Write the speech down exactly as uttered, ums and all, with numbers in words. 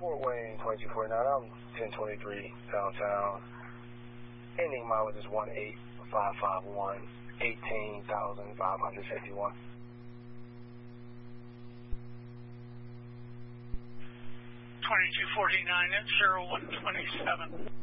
Fort Wayne, twenty-two forty-nine. I'm ten twenty-three downtown. Ending mileage is one eight five five one, eighteen thousand five hundred fifty-one. twenty-two forty-nine at zero one twenty-seven.